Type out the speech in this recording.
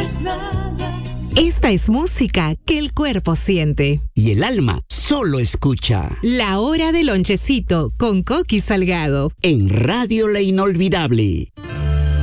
es nada. Esta es música que el cuerpo siente. Y el alma solo escucha. La hora del lonchecito con Coqui Salgado. En Radio La Inolvidable.